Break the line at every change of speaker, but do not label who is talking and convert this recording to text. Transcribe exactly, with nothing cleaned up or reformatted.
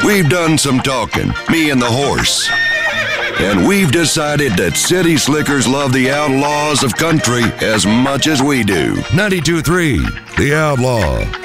We've done some talking, me and the horse. And we've decided that city slickers love the outlaws of country as much as we do. ninety-two point three The Outlaw.